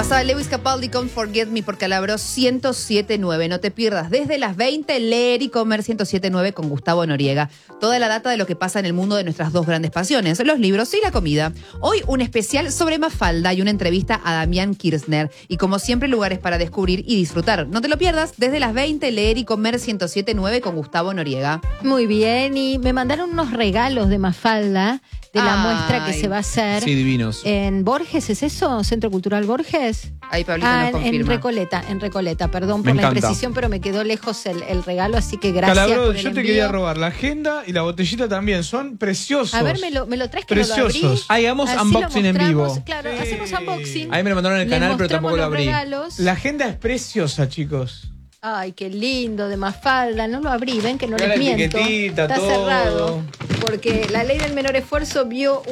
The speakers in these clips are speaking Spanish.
Pasaba Lewis Capaldi con Forget Me por Calabro 107.9. No te pierdas desde las 20 Leer y Comer 107.9 con Gustavo Noriega. Toda la data de lo que pasa en el mundo de nuestras dos grandes pasiones, los libros y la comida. Hoy un especial sobre Mafalda y una entrevista a Damián Kirchner. Y como siempre, lugares para descubrir y disfrutar. No te lo pierdas desde las 20 Leer y Comer 107.9 con Gustavo Noriega. Muy bien, y me mandaron unos regalos de Mafalda de la muestra que se va a hacer. Sí, divinos. ¿En Borges es eso? ¿Centro Cultural Borges? Ahí Pablita nos confirma. En Recoleta, perdón por la imprecisión, pero me quedó lejos el regalo, así que gracias. Calabro, por el yo envío. te quería robar la agenda y la botellita también, son preciosos. A ver, me lo traes que no lo abrí. Preciosos. Ahí hagamos Así unboxing lo en vivo. mostramos, claro, hacemos unboxing. Ahí me lo mandaron en el Le canal, pero tampoco lo mostramos abrí. los regalos. La agenda es preciosa, chicos. Ay, qué lindo, de Mafalda. No lo abrí, ven que no Mirá les la miento. etiquetita, Está todo. cerrado. Porque la ley del menor esfuerzo vio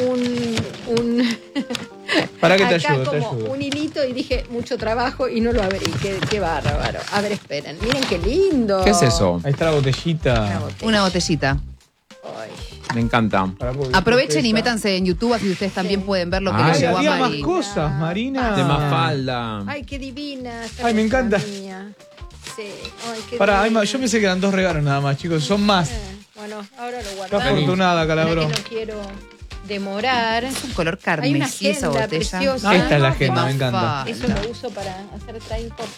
un Para que te acá ayudo, te como ayudo. un hilito y dije mucho trabajo y no lo abrí. Qué bárbaro. A ver, esperen. Miren qué lindo. ¿Qué es eso? Ahí está la botellita. Una botella. Una botellita. Ay. Me encanta. Aprovechen y métanse en YouTube, así ustedes también pueden ver lo que Ay, le llegó a había más Mari. cosas, Marina. De Mafalda. Ay, qué divina. esta Ay, me nuestra encanta. niña. Sí. Ay, qué Pará, divina. yo pensé que eran 2 regalos nada más, chicos. Son más. Bueno, ahora lo Qué guardamos. afortunada, Calabro. Mirá que no quiero demorar. Es un color Hay una carmesí esa agenda botella. preciosa. Esta es la agenda, me encanta. Mafalda. Eso lo uso para hacer typos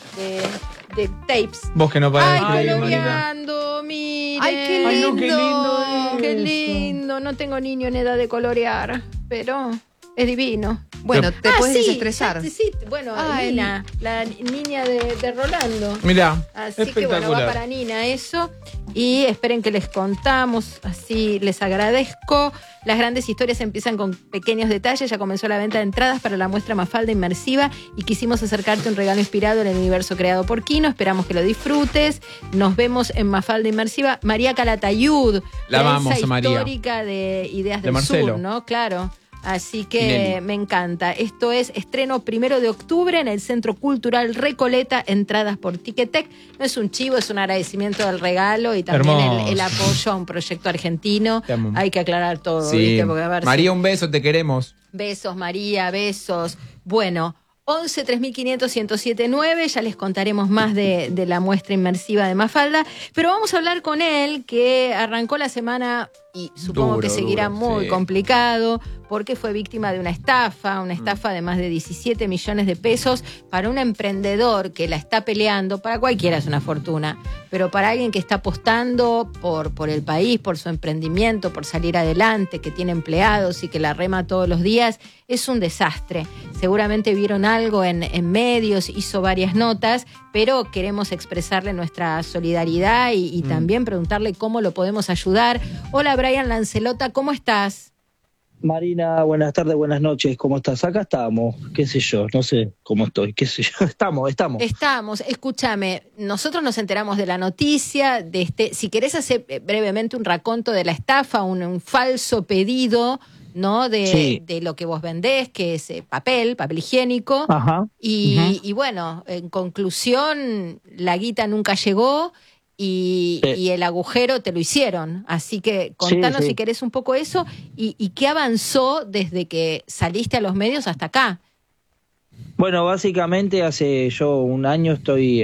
de tapes. Vos que no parás de Ay, escribir, Marina. coloreando, miren. Ay, qué Ay, no, lindo. qué lindo Qué eso. lindo. No tengo niño en edad de colorear, pero es divino. Bueno, te puedes desestresar. Sí, bueno, Ay. Nina, la niña de Rolando. Mirá, Así que bueno, va espectacular. para Nina eso. Y esperen que les contamos, así les agradezco. Las grandes historias empiezan con pequeños detalles. Ya comenzó la venta de entradas para la muestra Mafalda Inmersiva y quisimos acercarte un regalo inspirado en el universo creado por Kino. Esperamos que lo disfrutes. Nos vemos en Mafalda Inmersiva. María Calatayud, La amamos, prensa a María. histórica de Ideas De del Marcelo. Sur, ¿no? Claro. Así que Tinelli. me encanta. Esto es estreno 1 de octubre en el Centro Cultural Recoleta, entradas por Ticketek. No es un chivo, es un agradecimiento del regalo y también Hermoso. el apoyo a un proyecto argentino. Te amo. Hay que aclarar todo, Sí. ¿viste? Porque, a ver, María, un beso, te queremos. besos, María, besos. Bueno, 11 3500 1079, ya les contaremos más de la muestra inmersiva de Mafalda, pero vamos a hablar con él, que arrancó la semana y supongo Duro, que seguirá duro, muy sí. complicado, porque fue víctima de una estafa de más de 17 millones de pesos para un emprendedor que la está peleando. Para cualquiera es una fortuna, pero para alguien que está apostando por el país, por su emprendimiento, por salir adelante, que tiene empleados y que la rema todos los días, es un desastre. Seguramente vieron algo en medios, hizo varias notas, pero queremos expresarle nuestra solidaridad y también preguntarle cómo lo podemos ayudar. Hola Brian Lancelota, ¿cómo estás? Marina, buenas tardes, buenas noches, ¿cómo estás? Acá estamos, qué sé yo, no sé cómo estoy, qué sé yo, estamos. Estamos, escúchame, nosotros nos enteramos de la noticia, si querés hacer brevemente un raconto de la estafa, un falso pedido, ¿no? Sí. De lo que vos vendés, que es papel higiénico. Ajá. Y bueno, en conclusión, la guita nunca llegó y el agujero te lo hicieron. Así que contanos Sí. si querés un poco eso y qué avanzó desde que saliste a los medios hasta acá. Bueno, básicamente hace yo un año estoy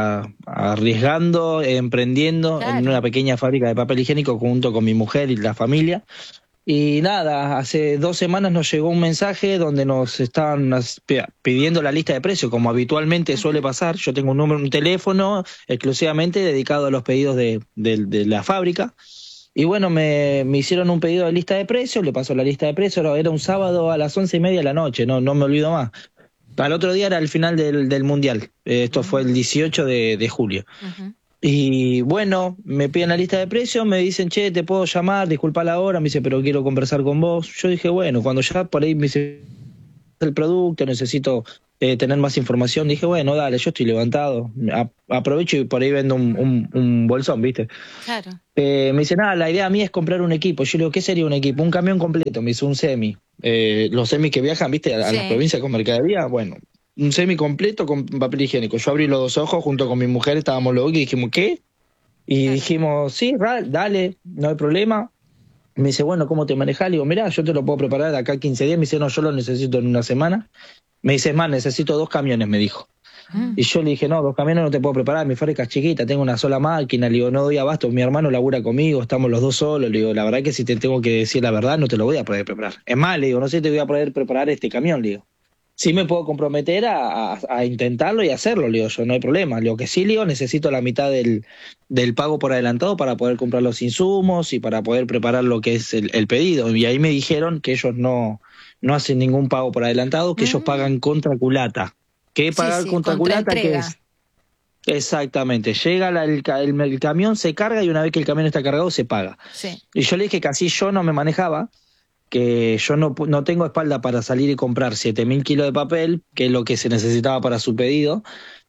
arriesgando, emprendiendo Claro. en una pequeña fábrica de papel higiénico junto con mi mujer y la familia. Y nada, hace 2 semanas nos llegó un mensaje donde nos estaban pidiendo la lista de precios, como habitualmente suele pasar. Yo tengo un teléfono exclusivamente dedicado a los pedidos de la fábrica. Y bueno, me hicieron un pedido de lista de precios, le pasó la lista de precios, era un sábado a las 11:30 de la noche, no me olvido más. Al otro día era el final del Mundial, esto fue el 18 de julio. Uh-huh. Y bueno, me piden la lista de precios, me dicen, che, te puedo llamar, disculpa la hora, me dice, pero quiero conversar con vos. Yo dije, bueno, cuando ya por ahí me dice el producto, necesito tener más información, dije, bueno, dale, yo estoy levantado, aprovecho y por ahí vendo un bolsón, ¿viste? Claro. Me dice, nada, la idea mía es comprar un equipo. Yo le digo, ¿qué sería un equipo? Un camión completo, me dice, un semi. Los semis que viajan, ¿viste? A Sí. las provincias con mercadería, bueno, un semi completo con papel higiénico. Yo abrí los 2 ojos junto con mi mujer, estábamos los dos y dijimos, ¿qué? Y dijimos, sí, dale, no hay problema. Me dice, bueno, ¿cómo te manejás? Le digo, mirá, yo te lo puedo preparar de acá a 15 días. Me dice, no, yo lo necesito en una semana. Me dice, es más, necesito 2 camiones, me dijo. Y yo le dije, no, 2 camiones no te puedo preparar, mi fábrica es chiquita, tengo una sola máquina, le digo, no doy abasto, mi hermano labura conmigo, estamos los 2 solos, le digo, la verdad que si te tengo que decir la verdad, no te lo voy a poder preparar. Es más, le digo, no sé si te voy a poder preparar este camión, le digo. Sí me puedo comprometer a intentarlo y hacerlo, le digo yo, no hay problema. Lo que sí, le digo, necesito la mitad del pago por adelantado para poder comprar los insumos y para poder preparar lo que es el pedido. Y ahí me dijeron que ellos no hacen ningún pago por adelantado, que ellos pagan contra culata. ¿Qué pagar contra culata? ¿Qué es? Exactamente, llega el camión, se carga y una vez que el camión está cargado se paga. Sí. Y yo le dije que así yo no me manejaba, que yo no tengo espalda para salir y comprar 7.000 kilos de papel, que es lo que se necesitaba para su pedido,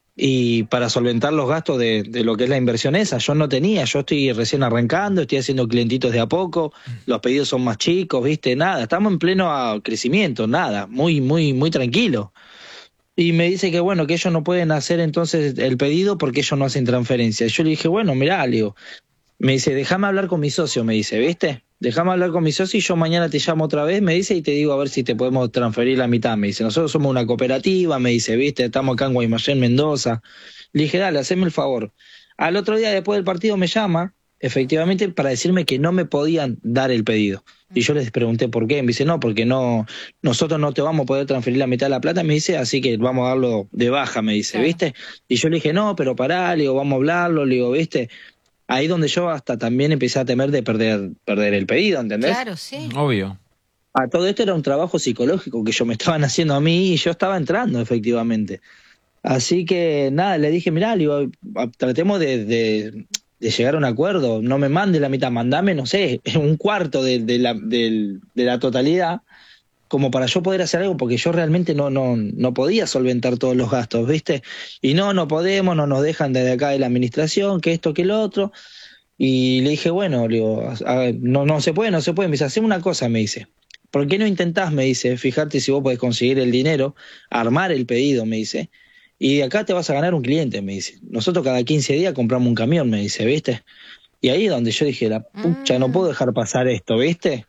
y para solventar los gastos de lo que es la inversión esa. Yo no tenía, yo estoy recién arrancando, estoy haciendo clientitos de a poco, los pedidos son más chicos, ¿viste? Nada, estamos en pleno crecimiento, nada, muy, muy, muy tranquilo. Y me dice que bueno, que ellos no pueden hacer entonces el pedido porque ellos no hacen transferencia. Y yo le dije, bueno, mirá, le digo, me dice, déjame hablar con mi socio, me dice, ¿viste? Déjame hablar con mi socio y yo mañana te llamo otra vez, me dice, y te digo a ver si te podemos transferir la mitad. Me dice, nosotros somos una cooperativa, me dice, ¿viste? Estamos acá en Guaymallén, Mendoza. Le dije, dale, haceme el favor. Al otro día, después del partido, me llama, efectivamente, para decirme que no me podían dar el pedido. Y yo les pregunté por qué. Me dice, no, porque nosotros no te vamos a poder transferir la mitad de la plata, me dice, así que vamos a darlo de baja, me dice, ¿viste? Y yo le dije, no, pero pará, le digo, vamos a hablarlo, le digo, ¿viste? Ahí donde yo hasta también empecé a temer de perder el pedido, ¿entendés? Claro, sí. Obvio. A todo esto era un trabajo psicológico que yo me estaban haciendo a mí y yo estaba entrando, efectivamente. Así que, nada, le dije, mirá, le digo, tratemos de llegar a un acuerdo, no me mande la mitad, mandame, no sé, un cuarto de la totalidad, como para yo poder hacer algo, porque yo realmente no podía solventar todos los gastos, ¿viste? Y no podemos, no nos dejan desde acá de la administración, que esto, que lo otro. Y le dije, bueno, le digo, no se puede. Me dice, haceme una cosa, me dice. ¿Por qué no intentás, me dice, fijarte si vos podés conseguir el dinero, armar el pedido, me dice, y de acá te vas a ganar un cliente, me dice. Nosotros cada 15 días compramos un camión, me dice, ¿viste? Y ahí es donde yo dije, la pucha, no puedo dejar pasar esto, ¿viste?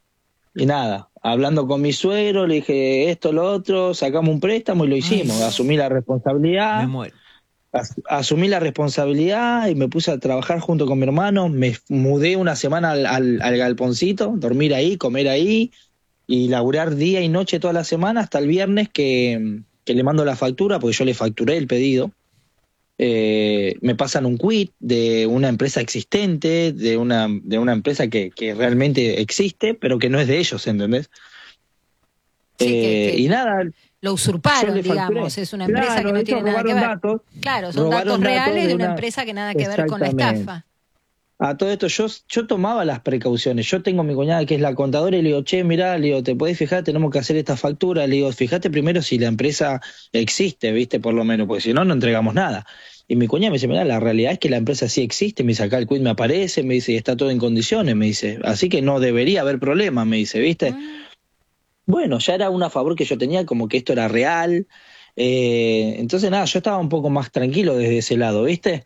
Y nada, hablando con mi suegro, le dije esto, lo otro, sacamos un préstamo y lo hicimos. Asumí la responsabilidad. Me muero. Asumí la responsabilidad y me puse a trabajar junto con mi hermano. Me mudé una semana al galponcito, dormir ahí, comer ahí y laburar día y noche toda la semana hasta el viernes que le mando la factura, porque yo le facturé el pedido. Me pasan un quit de una empresa existente, de una empresa que realmente existe, pero que no es de ellos, ¿entendés? Sí, y nada, lo usurparon, yo le facturé. digamos, es una empresa que no ellos tiene nada que ver. datos, Claro, son datos reales de una empresa que nada que ver con la estafa. A todo esto yo tomaba las precauciones. Yo tengo a mi cuñada que es la contadora y le digo, che, mirá, le digo, te podés fijar, tenemos que hacer esta factura. Le digo, fíjate primero si la empresa existe, ¿viste? Por lo menos, porque si no, no entregamos nada. Y mi cuñada me dice, mirá, la realidad es que la empresa sí existe. Me dice, acá el quit me aparece, me dice, y está todo en condiciones, me dice. Así que no debería haber problema, me dice, ¿viste? Bueno, ya era un favor que yo tenía, como que esto era real. Entonces, nada, yo estaba un poco más tranquilo desde ese lado, ¿viste?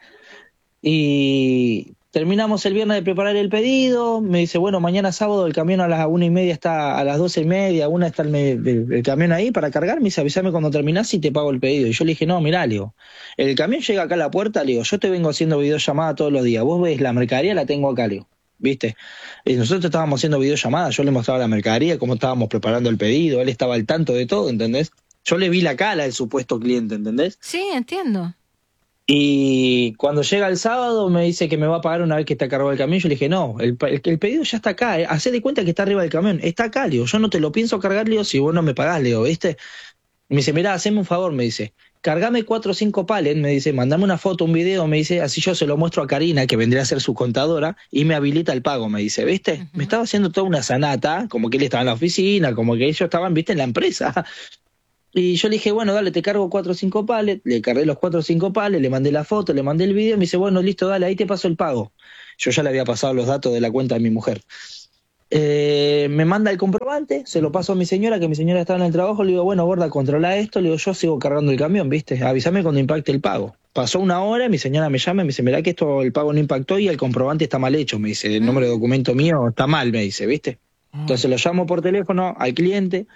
Y terminamos el viernes de preparar el pedido, me dice, bueno, mañana sábado el camión a las 1:30 está, a las 12:30, 1 está el camión ahí para cargar, me dice, avísame cuando terminás y te pago el pedido. Y yo le dije, no, mirá, le digo, el camión llega acá a la puerta, le digo, yo te vengo haciendo videollamada todos los días, vos ves la mercadería, la tengo acá, le digo, ¿viste? Y nosotros estábamos haciendo videollamada, yo le mostraba la mercadería, cómo estábamos preparando el pedido, él estaba al tanto de todo, ¿entendés? Yo le vi la cara al supuesto cliente, ¿entendés? Sí, entiendo. Y cuando llega el sábado me dice que me va a pagar una vez que está cargado el camión. Yo le dije, no, el pedido ya está acá, hacé de cuenta que está arriba del camión, está acá, le digo, yo no te lo pienso cargar, le digo, si vos no me pagás, le digo, ¿viste? Me dice, mirá, haceme un favor, me dice, cargame 4 o 5 pallets, me dice, mandame una foto, un video, me dice, así yo se lo muestro a Karina, que vendría a ser su contadora, y me habilita el pago, me dice, ¿viste? Me estaba haciendo toda una sanata, como que él estaba en la oficina, como que ellos estaban, ¿viste? En la empresa. Y yo le dije, bueno, dale, te cargo 4 o 5 pallets, le cargué los 4 o 5 pallets, le mandé la foto, le mandé el video, me dice, bueno, listo, dale, ahí te paso el pago. Yo ya le había pasado los datos de la cuenta de mi mujer. Me manda el comprobante, se lo paso a mi señora, que mi señora estaba en el trabajo, le digo, bueno, gorda, controla esto, le digo, yo sigo cargando el camión, ¿viste? Avísame cuando impacte el pago. Pasó una hora, mi señora me llama y me dice, mirá que el pago no impactó y el comprobante está mal hecho, me dice, el número de documento mío está mal, me dice, ¿viste? Entonces lo llamo por teléfono al cliente,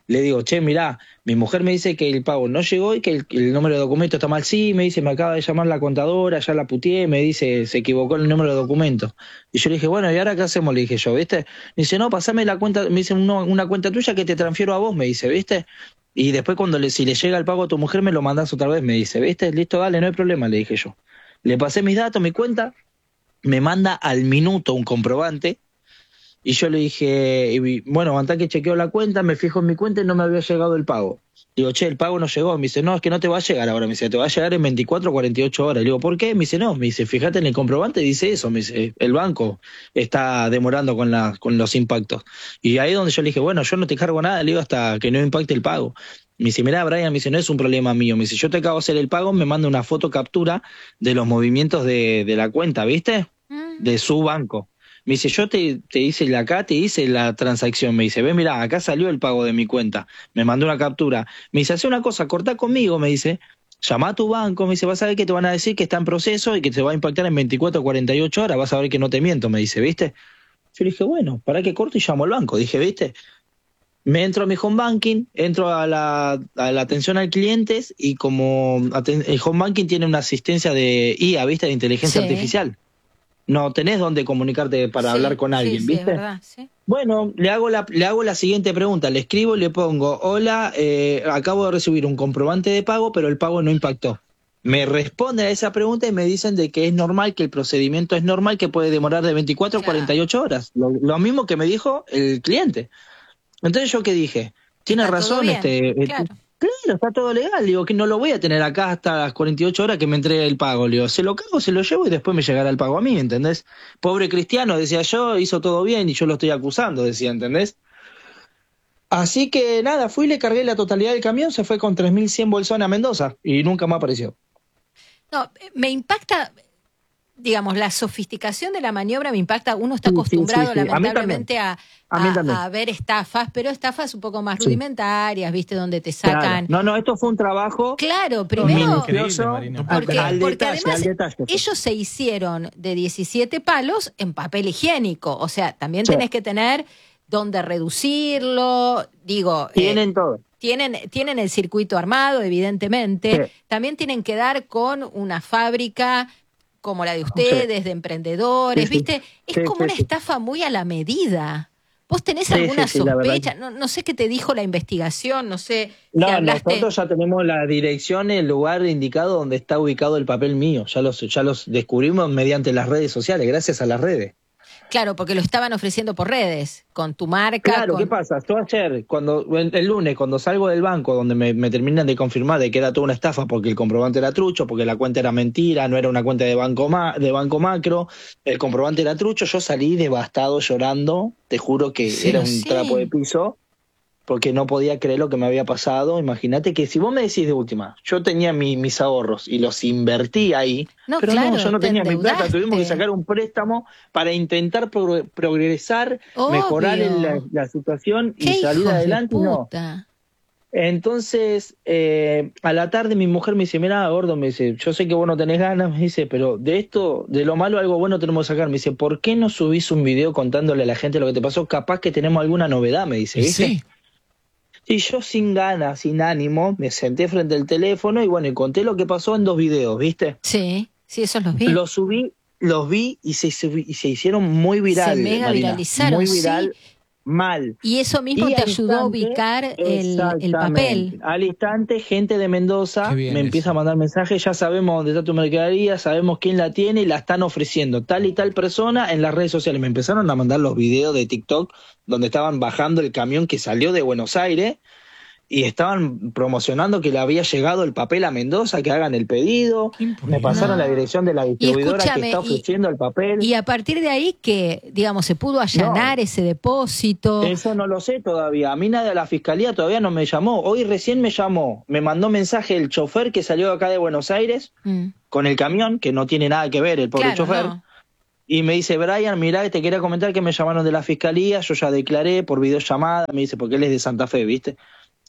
Le digo, che, mirá, mi mujer me dice que el pago no llegó y que el número de documento está mal. Sí, me dice, me acaba de llamar la contadora, ya la puteé, me dice, se equivocó el número de documento. Y yo le dije, bueno, ¿y ahora qué hacemos? Le dije yo, ¿viste? Me dice, no, pasame la cuenta, me dice, una cuenta tuya que te transfiero a vos, me dice, ¿viste? Y después si le llega el pago a tu mujer, me lo mandás otra vez, me dice, ¿viste? Listo, dale, no hay problema, le dije yo. Le pasé mis datos, mi cuenta, me manda al minuto un comprobante. Y yo le dije, bueno, aguantá que chequeo la cuenta, me fijo en mi cuenta y no me había llegado el pago. Digo, che, el pago no llegó. Me dice, no, es que no te va a llegar ahora. Me dice, te va a llegar en 24 o 48 horas. Le digo, ¿por qué? Me dice, no. Me dice, fíjate en el comprobante, dice eso. Me dice, el banco está demorando con los impactos. Y ahí es donde yo le dije, bueno, yo no te cargo nada, le digo, hasta que no impacte el pago. Me dice, mirá, Brian, me dice, no es un problema mío. Me dice, yo te acabo de hacer el pago, me manda una foto captura de los movimientos de la cuenta, ¿viste? De su banco. Me dice, yo te hice la transacción. Me dice, ve, mirá, acá salió el pago de mi cuenta. Me mandó una captura. Me dice, hace una cosa, cortá conmigo, me dice. Llama a tu banco, me dice, vas a ver que te van a decir que está en proceso y que te va a impactar en 24 o 48 horas. Vas a ver que no te miento, me dice, ¿viste? Yo le dije, bueno, para que corto y llamo al banco. Dije, ¿viste? Me entro a mi home banking, entro a la atención al clientes y como el home banking tiene una asistencia de IA, ¿viste? De inteligencia artificial. No tenés dónde comunicarte para hablar con alguien, ¿viste? Es verdad, sí. Bueno, le hago la siguiente pregunta, le escribo y le pongo, hola, acabo de recibir un comprobante de pago, pero el pago no impactó. Me responden a esa pregunta y me dicen de que es normal, que el procedimiento es normal, que puede demorar de 24 a 48 horas. Lo mismo que me dijo el cliente. Entonces, ¿yo qué dije? Tiene razón Claro, está todo legal. Digo, que no lo voy a tener acá hasta las 48 horas que me entregue el pago. Digo, se lo cargo, se lo llevo y después me llegará el pago a mí, ¿entendés? Pobre cristiano, decía yo, hizo todo bien y yo lo estoy acusando, decía, ¿entendés? Así que nada, fui y le cargué la totalidad del camión, se fue con 3.100 bolsones a Mendoza y nunca más apareció. No, me impacta, digamos, la sofisticación de la maniobra me impacta. Uno está acostumbrado, lamentablemente, a ver estafas, pero estafas un poco más rudimentarias, ¿viste? Donde te sacan... Claro. No, esto fue un trabajo... Claro, primero... Porque detalle, además ellos se hicieron de 17 palos en papel higiénico. O sea, también tenés que tener dónde reducirlo, digo... Tienen todo. Tienen el circuito armado, evidentemente. Sí. También tienen que dar con una fábrica como la de ustedes, de emprendedores, ¿viste? Es como una estafa muy a la medida. ¿Vos tenés alguna sospecha? No sé qué te dijo la investigación, no sé. No, nosotros ya tenemos la dirección, el lugar indicado donde está ubicado el papel mío. Ya los descubrimos mediante las redes sociales, gracias a las redes. Claro, porque lo estaban ofreciendo por redes, con tu marca. Claro, ¿qué pasa? Yo ayer, el lunes, cuando salgo del banco, donde me terminan de confirmar de que era toda una estafa porque el comprobante era trucho, porque la cuenta era mentira, no era una cuenta de banco macro, el comprobante era trucho, yo salí devastado, llorando, te juro que era un trapo de piso, porque no podía creer lo que me había pasado. Imagínate que si vos me decís de última, yo tenía mis ahorros y los invertí ahí, pero claro, yo no tenía mi plata, tuvimos que sacar un préstamo para intentar progresar, mejorar la situación y salir adelante. No. Entonces, a la tarde mi mujer me dice, mirá, gordo, me dice, yo sé que vos no tenés ganas, me dice, pero de lo malo algo bueno tenemos que sacar. Me dice, ¿por qué no subís un video contándole a la gente lo que te pasó? Capaz que tenemos alguna novedad, me dice, ¿viste? Sí. Y yo sin ganas, sin ánimo, me senté frente al teléfono y bueno, y conté lo que pasó en 2 videos, ¿viste? Sí, esos los vi. Los vi y se hicieron muy virales. Se mega viralizaron, muy viral, mal. Y eso mismo te ayudó a ubicar el papel. Al instante, gente de Mendoza me empieza a mandar mensajes, ya sabemos dónde está tu mercadería, sabemos quién la tiene y la están ofreciendo tal y tal persona en las redes sociales. Me empezaron a mandar los videos de TikTok donde estaban bajando el camión que salió de Buenos Aires y estaban promocionando que le había llegado el papel a Mendoza, que hagan el pedido. Me pasaron la dirección de la distribuidora que está ofreciendo el papel. Y a partir de ahí, que digamos, se pudo allanar ese depósito. Eso no lo sé todavía. A mí nadie de la fiscalía todavía no me llamó. Hoy recién me llamó. Me mandó mensaje el chofer que salió acá de Buenos Aires con el camión, que no tiene nada que ver el pobre chofer. No. Y me dice, Brian, mirá, te quería comentar que me llamaron de la fiscalía, yo ya declaré por videollamada, me dice, porque él es de Santa Fe, ¿viste?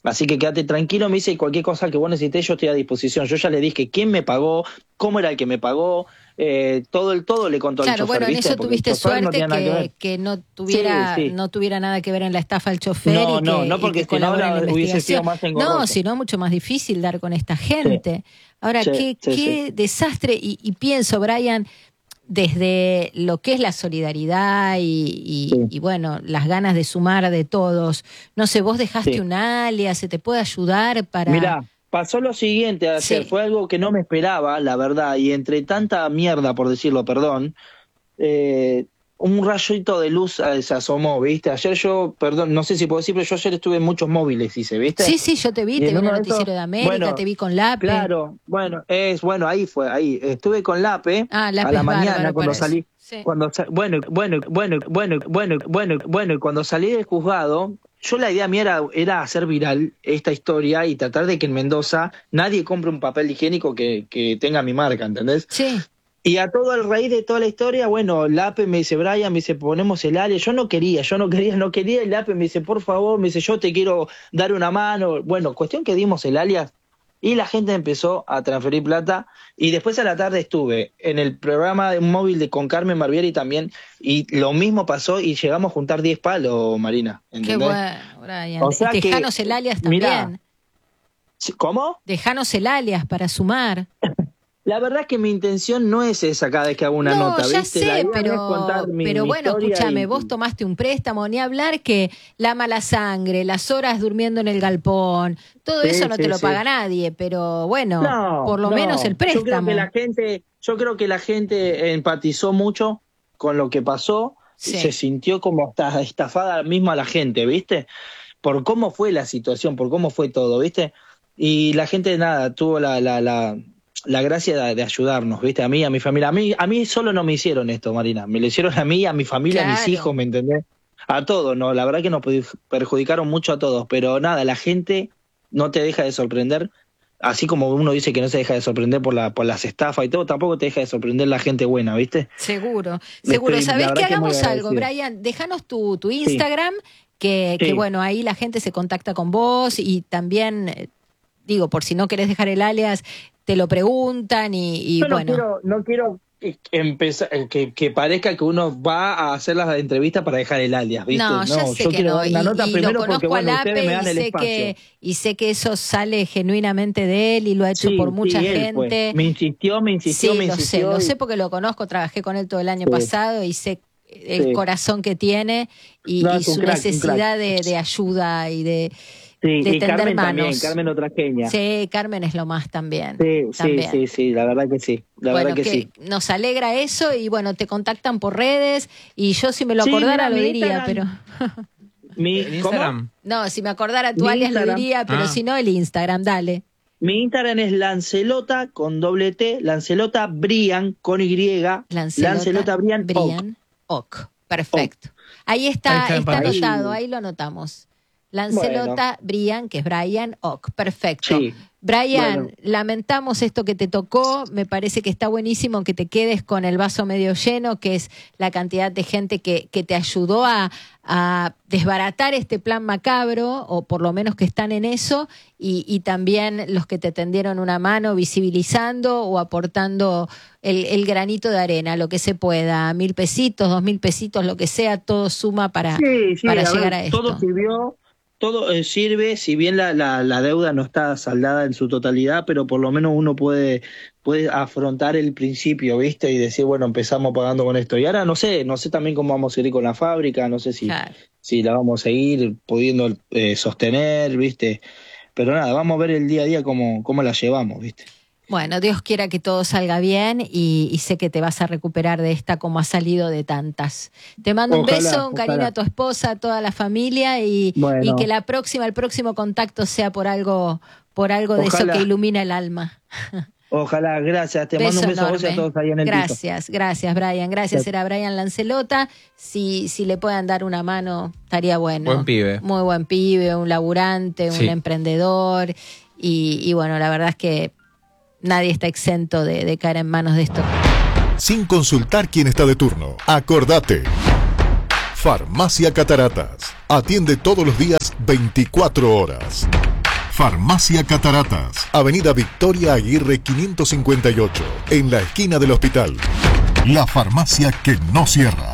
Así que quédate tranquilo, me dice, y cualquier cosa que vos necesites, yo estoy a disposición. Yo ya le dije quién me pagó, cómo era el que me pagó, todo le contó al Claro, chofer, bueno, en ¿viste? eso Porque el tuviste chofer no suerte tenía nada que ver. que no tuviera Sí. no tuviera nada que ver en la estafa el chofer No, y que, no, y porque que si no colabore en la ahora hubiese sido investigación. más engorroso. No, sino mucho más difícil dar con esta gente. Ahora, Sí, qué desastre. Y pienso, Brian, desde lo que es la solidaridad y bueno, las ganas de sumar de todos. No sé, vos dejaste Sí. un alias, ¿se te puede ayudar para...? Mirá, pasó lo siguiente ayer, Sí. fue algo que no me esperaba, la verdad, y entre tanta mierda, por decirlo, perdón, un rayito de luz se asomó, ¿viste? Ayer yo, perdón, no sé si puedo decir, pero yo ayer estuve en muchos móviles, ¿viste? Sí, yo te vi, Y te en vi en el uno de Noticiero esos- de América, bueno, te vi con Lape. Claro, bueno, ahí fue, ahí. Estuve con Lape Ah, Lape a la es mañana bárbaro cuando para eso. salí. Sí. Bueno, cuando salí del juzgado, yo la idea mía era hacer viral esta historia y tratar de que en Mendoza nadie compre un papel higiénico que tenga mi marca, ¿entendés? Sí. Y a todo el raíz de toda la historia, bueno, Lape me dice, Brian, me dice, ponemos el alias. Yo no quería, y Lape me dice, por favor, me dice, yo te quiero dar una mano. Bueno, cuestión que dimos el alias y la gente empezó a transferir plata. Y después a la tarde estuve en el programa de un móvil con Carmen Barbieri también, y lo mismo pasó y llegamos a juntar 10 palos, Marina. Qué ¿Entendés? bueno, Brian. O sea que, Dejanos el alias también. mirá, ¿cómo? Dejanos el alias para sumar. La verdad es que mi intención no es esa cada vez que hago una No, nota, ya ¿viste? La sé, idea no es contar mi pero bueno, historia escúchame, y- vos tomaste un préstamo, ni hablar que la mala sangre, las horas durmiendo en el galpón, todo Sí, eso no sí, te lo sí. paga nadie, pero bueno, No, por lo no. menos el préstamo. Yo creo que la gente empatizó mucho con lo que pasó, Sí. y se sintió como hasta estafada misma la gente, ¿viste? Por cómo fue la situación, por cómo fue todo, ¿viste? Y la gente, nada, tuvo la gracia de ayudarnos, ¿viste? A mí, a mi familia. A mí solo no me hicieron esto, Marina. Me lo hicieron a mí, a mi familia, a mis Claro. hijos, ¿me entendés? A todos, ¿no? La verdad que nos perjudicaron mucho a todos, pero nada, la gente no te deja de sorprender. Así como uno dice que no se deja de sorprender por las estafas y todo, tampoco te deja de sorprender la gente buena, ¿viste? Seguro. La ¿Sabés verdad que que muy hagamos algo, agradecido. Brian? Déjanos tu Instagram, que Sí. bueno, ahí la gente se contacta con vos y también, digo, por si no querés dejar el alias, te lo preguntan y Yo bueno. no quiero empezar que parezca que uno va a hacer las entrevistas para dejar el alias, ¿viste? No, ya sé yo que quiero no. dar una nota Y primero lo porque, conozco a bueno, ustedes Lape me dan el y espacio. sé que eso sale genuinamente de él y lo ha hecho Sí, por mucha sí, él fue. gente. Me insistió. Sí, lo y- sé porque lo conozco, trabajé con él todo el año Sí. pasado y sé el Sí. corazón que tiene y, No, y es un su crack, un necesidad crack. de ayuda y de Sí, y tender Carmen también, manos. Carmen otra genia. Sí, Carmen es lo más también. Sí, también. sí, la verdad que sí. La Bueno, verdad que sí. nos alegra eso y bueno, te contactan por redes y yo si me lo Sí, acordara mira, lo mi diría, pero Instagram. ¿Cómo? Instagram. no, si me acordara tu Mi alias lo Instagram. diría, pero Ah. si no el Instagram, dale. Mi Instagram es Lancelota con doble T, Lancelota Brian con Y, Lancelota Brian Oak. Brian Oak. Perfecto. Ahí está, Ahí está en está pantalla. anotado, ahí lo anotamos. Lancelota Brian, que es Brian Oak. Perfecto. Sí. Brian, Bueno. lamentamos esto que te tocó. Me parece que está buenísimo que te quedes con el vaso medio lleno, que es la cantidad de gente que te ayudó a desbaratar este plan macabro, o por lo menos que están en eso, y también los que te tendieron una mano visibilizando o aportando el granito de arena, lo que se pueda, 1.000 pesitos, 2.000 pesitos, lo que sea, todo suma para a llegar ver, a esto. todo sirvió, todo sirve, si bien la deuda no está saldada en su totalidad, pero por lo menos uno puede afrontar el principio, ¿viste? Y decir, bueno, empezamos pagando con esto. Y ahora no sé también cómo vamos a ir con la fábrica, no sé si Claro. la vamos a seguir pudiendo sostener, ¿viste? Pero nada, vamos a ver el día a día cómo la llevamos, ¿viste? Bueno, Dios quiera que todo salga bien y sé que te vas a recuperar de esta como has salido de tantas. Te mando un Ojalá, beso, un cariño ojalá. a tu esposa, a toda la familia y Bueno. que el próximo contacto sea por algo de eso Ojalá. que ilumina el alma. Ojalá, gracias. Te mando un beso a vos y a enorme. todos ahí en el piso. Gracias, Brian. Gracias, era Brian Lancelota. Si le puedan dar una mano, estaría bueno. Buen pibe. Muy buen pibe, un laburante, un Sí. emprendedor. Y bueno, la verdad es que nadie está exento de caer en manos de esto. Sin consultar quién está de turno. Acordate. Farmacia Cataratas. Atiende todos los días 24 horas. Farmacia Cataratas, Avenida Victoria Aguirre 558, en la esquina del hospital. La farmacia que no cierra.